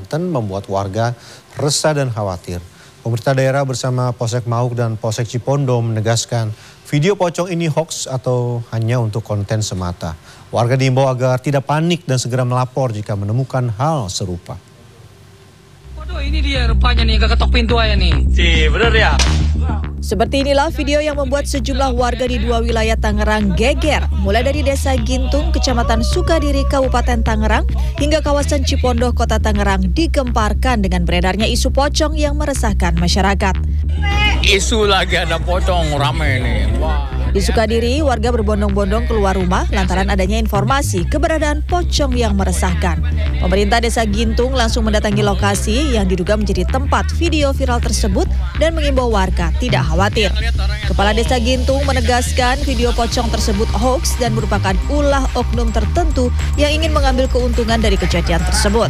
Banten membuat warga resah dan khawatir. Pemerintah daerah bersama Polsek Mauk dan Polsek Cipondo menegaskan video pocong ini hoax atau hanya untuk konten semata. Warga diimbau agar tidak panik dan segera melapor jika menemukan hal serupa. Waduh, ini dia rupanya nih, gak ketok pintu aja nih. Bener ya? Seperti inilah video yang membuat sejumlah warga di dua wilayah Tangerang geger. Mulai dari Desa Gintung, Kecamatan Sukadiri, Kabupaten Tangerang, hingga kawasan Cipondoh, Kota Tangerang digemparkan dengan beredarnya isu pocong yang meresahkan masyarakat. Isu lagi ada pocong, rame nih. Wah. Di Sukadiri, warga berbondong-bondong keluar rumah lantaran adanya informasi keberadaan pocong yang meresahkan. Pemerintah Desa Gintung langsung mendatangi lokasi yang diduga menjadi tempat video viral tersebut dan mengimbau warga tidak khawatir. Kepala Desa Gintung menegaskan video pocong tersebut hoax dan merupakan ulah oknum tertentu yang ingin mengambil keuntungan dari kejadian tersebut.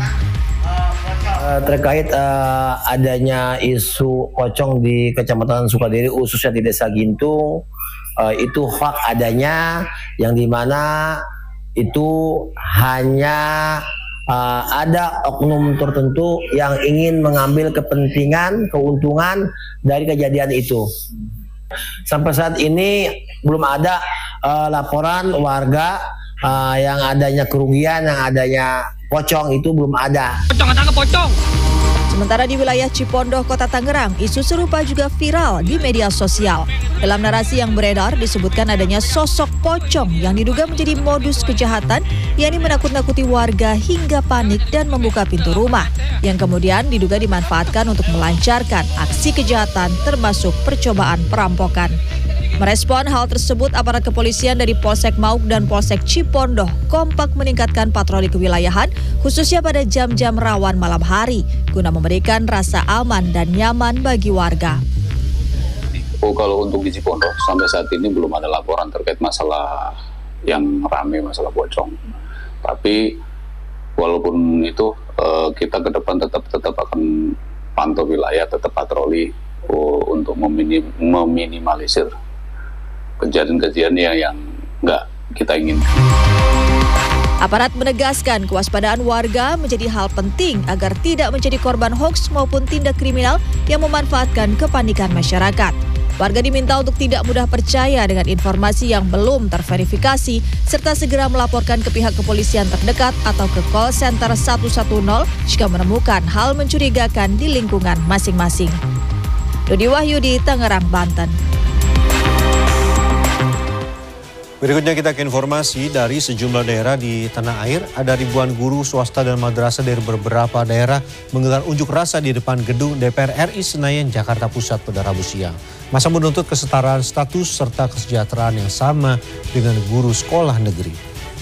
Terkait adanya isu pocong di Kecamatan Sukadiri, khususnya di Desa Gintung, itu hoax adanya, yang dimana itu hanya ada oknum tertentu yang ingin mengambil kepentingan, keuntungan dari kejadian itu. Sampai saat ini belum ada laporan warga yang adanya kerugian, yang adanya pocong, itu belum ada. Pocong, tangkap pocong. Sementara di wilayah Cipondoh, Kota Tangerang, isu serupa juga viral di media sosial. Dalam narasi yang beredar disebutkan adanya sosok pocong yang diduga menjadi modus kejahatan, yakni menakut-nakuti warga hingga panik dan membuka pintu rumah, yang kemudian diduga dimanfaatkan untuk melancarkan aksi kejahatan termasuk percobaan perampokan. Merespon hal tersebut, aparat kepolisian dari Polsek Mauk dan Polsek Cipondoh kompak meningkatkan patroli kewilayahan, khususnya pada jam-jam rawan malam hari, guna memberikan rasa aman dan nyaman bagi warga. Kalau untuk di Cipondoh, sampai saat ini belum ada laporan terkait masalah yang ramai, masalah pocong. Tapi walaupun itu, kita ke depan tetap akan pantau wilayah, tetap patroli untuk meminimalisir kejadian-kejadian yang nggak kita inginkan. Aparat menegaskan kewaspadaan warga menjadi hal penting agar tidak menjadi korban hoaks maupun tindak kriminal yang memanfaatkan kepanikan masyarakat. Warga diminta untuk tidak mudah percaya dengan informasi yang belum terverifikasi, serta segera melaporkan ke pihak kepolisian terdekat atau ke call center 110 jika menemukan hal mencurigakan di lingkungan masing-masing. Dodi Wahyudi, Tangerang, Banten. Berikutnya kita ke informasi dari sejumlah daerah di tanah air. Ada ribuan guru swasta dan madrasah dari beberapa daerah menggelar unjuk rasa di depan gedung DPR RI Senayan, Jakarta Pusat pada Rabu siang. Masa menuntut kesetaraan status serta kesejahteraan yang sama dengan guru sekolah negeri.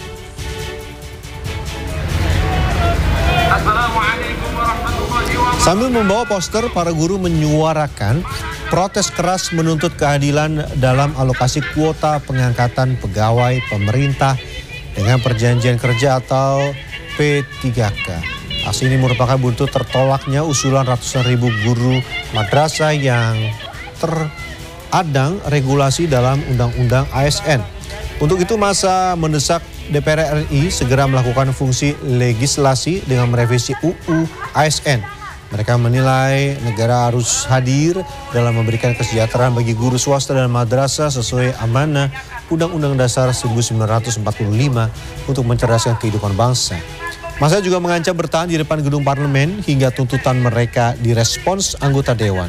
Sambil membawa poster, para guru menyuarakan protes keras menuntut keadilan dalam alokasi kuota pengangkatan pegawai pemerintah dengan perjanjian kerja atau P3K. Aksi ini merupakan buntut tertolaknya usulan ratusan ribu guru madrasah yang teradang regulasi dalam Undang-Undang ASN. Untuk itu masa mendesak DPR RI segera melakukan fungsi legislasi dengan merevisi UU ASN. Mereka menilai negara harus hadir dalam memberikan kesejahteraan bagi guru swasta dan madrasah sesuai amanah Undang-Undang Dasar 1945 untuk mencerdaskan kehidupan bangsa. Masa juga mengancam bertahan di depan gedung parlemen hingga tuntutan mereka direspons anggota dewan.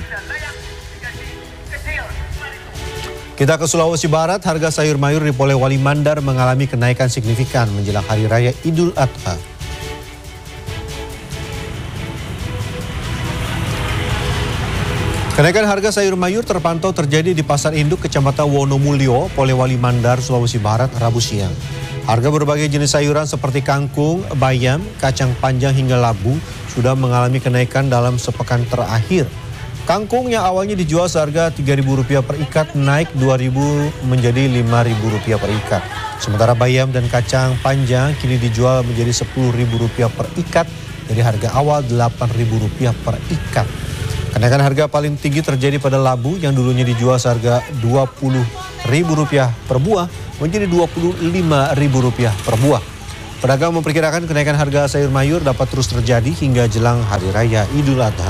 Kita ke Sulawesi Barat, harga sayur mayur di Polewali Mandar mengalami kenaikan signifikan menjelang Hari Raya Idul Adha. Kenaikan harga sayur mayur terpantau terjadi di Pasar Induk Kecamatan Wonomulyo, Polewali Mandar, Sulawesi Barat, Rabu siang. Harga berbagai jenis sayuran seperti kangkung, bayam, kacang panjang hingga labu sudah mengalami kenaikan dalam sepekan terakhir. Kangkung yang awalnya dijual seharga Rp3.000 per ikat naik Rp2.000 menjadi Rp5.000 per ikat. Sementara bayam dan kacang panjang kini dijual menjadi Rp10.000 per ikat dari harga awal Rp8.000 per ikat. Kenaikan harga paling tinggi terjadi pada labu yang dulunya dijual seharga Rp20.000 per buah menjadi Rp25.000 per buah. Pedagang memperkirakan kenaikan harga sayur mayur dapat terus terjadi hingga jelang Hari Raya Idul Adha.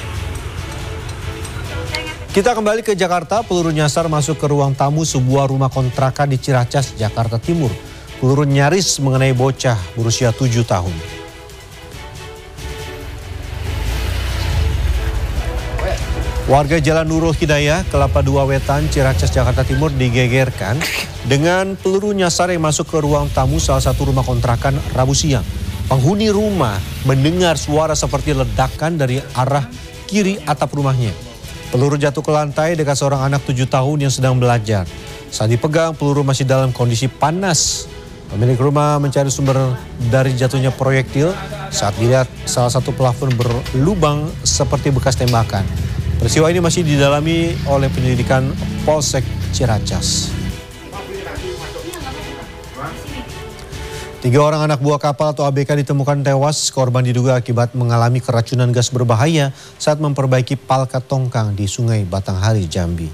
Kita kembali ke Jakarta. Peluru nyasar masuk ke ruang tamu sebuah rumah kontrakan di Ciracas, Jakarta Timur. Peluru nyaris mengenai bocah berusia 7 tahun. Warga Jalan Nurul Hidayah, Kelapa II Wetan, Ciracas, Jakarta Timur digegerkan dengan peluru nyasar yang masuk ke ruang tamu salah satu rumah kontrakan Rabu siang. Penghuni rumah mendengar suara seperti ledakan dari arah kiri atap rumahnya. Peluru jatuh ke lantai dekat seorang anak 7 tahun yang sedang belajar. Saat dipegang, peluru masih dalam kondisi panas. Pemilik rumah mencari sumber dari jatuhnya proyektil saat dilihat salah satu plafon berlubang seperti bekas tembakan. Peristiwa ini masih didalami oleh penyelidikan Polsek Ciracas. 3 orang anak buah kapal atau ABK ditemukan tewas. Korban diduga akibat mengalami keracunan gas berbahaya saat memperbaiki palka tongkang di Sungai Batanghari, Jambi.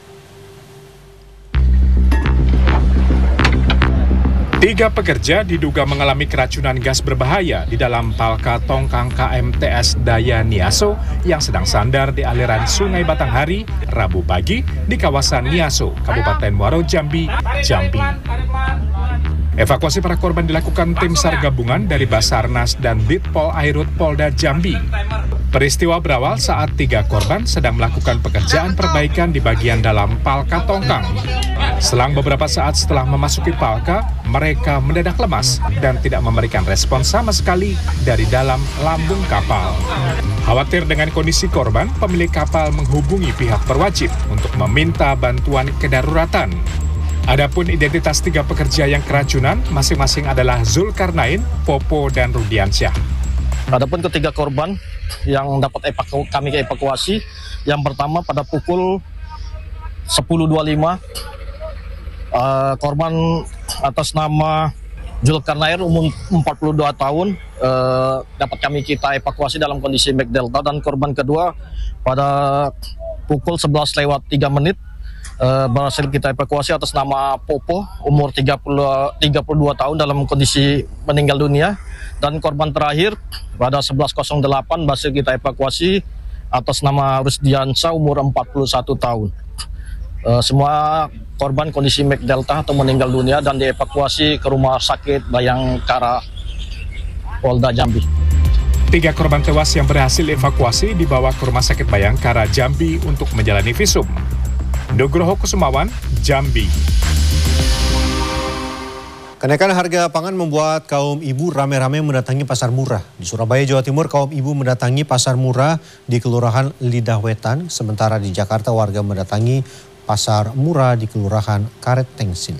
Tiga pekerja diduga mengalami keracunan gas berbahaya di dalam palka tongkang KMTS Daya Niaso yang sedang sandar di aliran Sungai Batanghari Rabu pagi di kawasan Niaso, Kabupaten Muaro Jambi, Jambi. Evakuasi para korban dilakukan tim SAR gabungan dari Basarnas dan Ditpol Airut Polda Jambi. Peristiwa berawal saat 3 korban sedang melakukan pekerjaan perbaikan di bagian dalam palka tongkang. Selang beberapa saat setelah memasuki palka, mereka mendadak lemas dan tidak memberikan respon sama sekali dari dalam lambung kapal. Khawatir dengan kondisi korban, pemilik kapal menghubungi pihak berwajib untuk meminta bantuan kedaruratan. Adapun identitas 3 pekerja yang keracunan masing-masing adalah Zulkarnain, Popo, dan Rudiansyah. Adapun ketiga korban yang dapat kami evakuasi, yang pertama pada pukul 10.25, korban atas nama Zulkarnain umur 42 tahun dapat kita evakuasi dalam kondisi Mac Delta, dan korban kedua pada pukul 11:03 berhasil kita evakuasi atas nama Popo umur 32 tahun dalam kondisi meninggal dunia, dan korban terakhir pada 11:08 berhasil kita evakuasi atas nama Rusdiansyah umur 41 tahun. Semua korban kondisi Mac Delta atau meninggal dunia dan dievakuasi ke Rumah Sakit Bayangkara Polda Jambi. 3 korban tewas yang berhasil evakuasi dibawa ke Rumah Sakit Bayangkara Jambi untuk menjalani visum. Nugroho Kusumawan, Jambi. Kenaikan harga pangan membuat kaum ibu rame-rame mendatangi pasar murah. Di Surabaya, Jawa Timur, kaum ibu mendatangi pasar murah di Kelurahan Lidah Wetan. Sementara di Jakarta, warga mendatangi pasar murah di Kelurahan Karet Tengsin.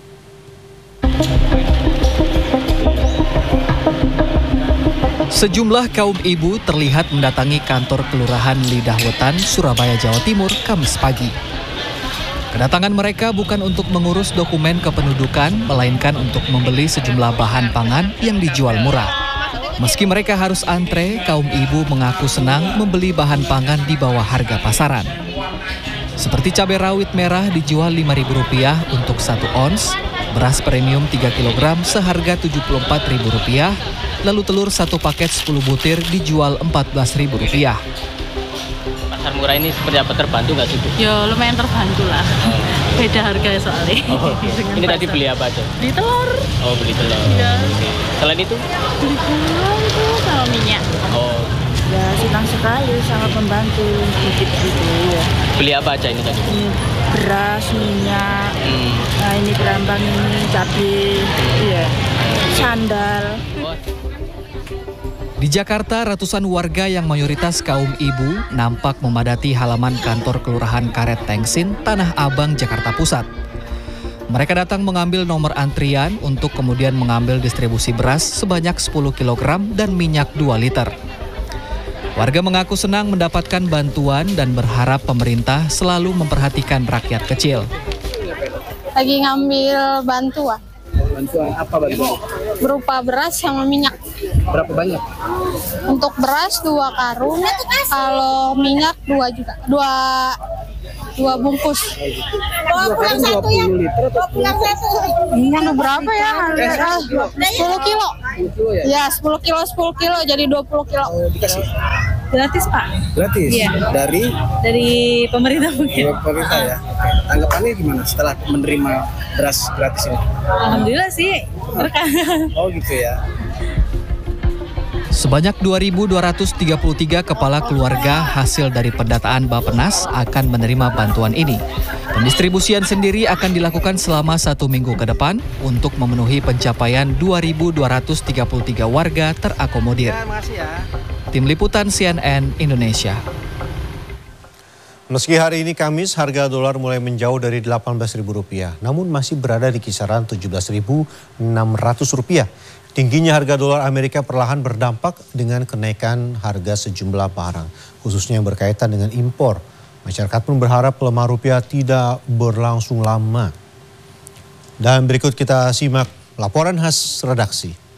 Sejumlah kaum ibu terlihat mendatangi kantor Kelurahan Lidah Wetan, Surabaya, Jawa Timur, Kamis pagi. Kedatangan mereka bukan untuk mengurus dokumen kependudukan, melainkan untuk membeli sejumlah bahan pangan yang dijual murah. Meski mereka harus antre, kaum ibu mengaku senang membeli bahan pangan di bawah harga pasaran. Seperti cabai rawit merah dijual Rp5.000 untuk 1 ons, beras premium 3 kg seharga Rp74.000, lalu telur 1 paket 10 butir dijual Rp14.000. Pasar murah ini seperti apa, terbantu nggak sih Bu? Ya lumayan terbantu lah, beda harga soalnya. Ini tadi beli apa aja? Beli telur. Oh, beli telur. Ya. Selain itu? Beli telur itu sama minyak. Oh. Ya senang sekali, sangat membantu sedikit gitu ya. Beli apa aja ini tadi? Ini beras, minyak, nah ini berambang, ini cabai, iya, sandal. Di Jakarta, ratusan warga yang mayoritas kaum ibu nampak memadati halaman kantor Kelurahan Karet Tengsin, Tanah Abang, Jakarta Pusat. Mereka datang mengambil nomor antrian untuk kemudian mengambil distribusi beras sebanyak 10 kg dan minyak 2 liter. Warga mengaku senang mendapatkan bantuan dan berharap pemerintah selalu memperhatikan rakyat kecil. Lagi ngambil bantuan. Bantuan apa bantuan? Berupa beras sama minyak. Berapa banyak? Untuk beras 2 karung, kalau minyak 2 juga. 2 bungkus. Pulang 20 liter atau pulang 1? Ini berapa ya? 10 kilo. 10 kilo ya? Ya, 10 kilo jadi 20 kilo. Dikasih? Gratis, Pak. Gratis? Iya. Dari pemerintah mungkin. Pemerintah ya? Oke. Tanggapannya gimana setelah menerima beras gratis ini? Alhamdulillah sih, berkah. Oh gitu ya. Sebanyak 2.233 kepala keluarga hasil dari pendataan Bappenas akan menerima bantuan ini. Pendistribusian sendiri akan dilakukan selama 1 minggu ke depan untuk memenuhi pencapaian 2.233 warga terakomodir. Tim Liputan CNN Indonesia. Meski hari ini Kamis harga dolar mulai menjauh dari Rp18.000, namun masih berada di kisaran Rp17.600. Tingginya harga dolar Amerika perlahan berdampak dengan kenaikan harga sejumlah barang, khususnya yang berkaitan dengan impor. Masyarakat pun berharap pelemahan rupiah tidak berlangsung lama. Dan berikut kita simak laporan khas redaksi.